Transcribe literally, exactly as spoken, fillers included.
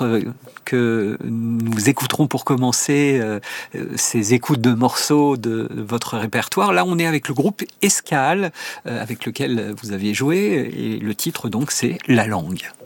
titre que nous écouterons pour commencer euh, ces écoutes de morceaux de votre répertoire. Là, on est avec le groupe Escale, euh, avec lequel vous aviez joué, et le titre, donc, c'est La Langue.